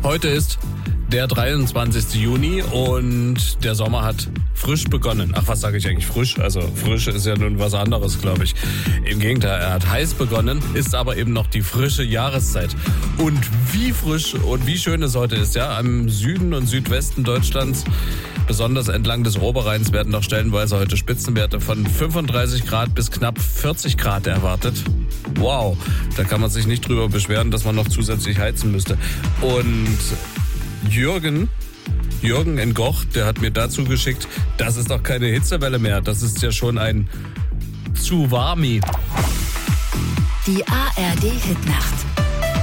Heute ist der 23. Juni und der Sommer hat frisch begonnen. Ach, was sage ich eigentlich frisch? Also frisch ist ja nun was anderes, glaube ich. Im Gegenteil, er hat heiß begonnen, ist aber eben noch die frische Jahreszeit. Und wie frisch und wie schön es heute ist, ja, am Süden und Südwesten Deutschlands, besonders entlang des Oberrheins, werden noch stellenweise heute Spitzenwerte von 35 Grad bis knapp 40 Grad erwartet. Wow, da kann man sich nicht drüber beschweren, dass man noch zusätzlich heizen müsste. Und Jürgen in Goch, der hat mir dazu geschickt, das ist doch keine Hitzewelle mehr, das ist ja schon ein Tsunami. Die ARD Hitnacht.